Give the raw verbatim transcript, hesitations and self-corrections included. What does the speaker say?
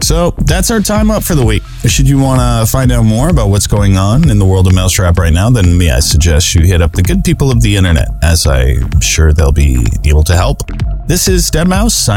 So that's our time up for the week. Should you want to find out more about what's going on in the world of Mousetrap right now, then yeah, I suggest you hit up the good people of the internet, as I'm sure they'll be able to help. This is deadmau five signing